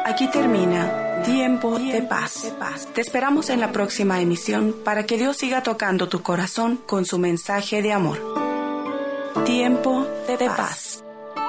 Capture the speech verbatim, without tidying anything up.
Aquí termina Tiempo de Paz. Te esperamos en la próxima emisión para que Dios siga tocando tu corazón con su mensaje de amor. Tiempo de Paz.